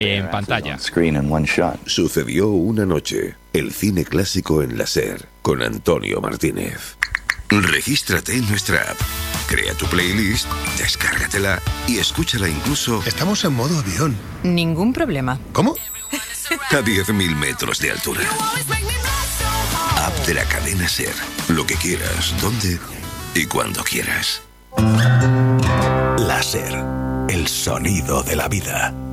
en pantalla. Sucedió una noche. El cine clásico en la SER, con Antonio Martínez. Regístrate en nuestra app. Crea tu playlist, descárgatela y escúchala incluso... Estamos en modo avión. Ningún problema. ¿Cómo? A 10.000 metros de altura. App de la cadena SER. Lo que quieras, donde y cuando quieras. La SER. El sonido de la vida.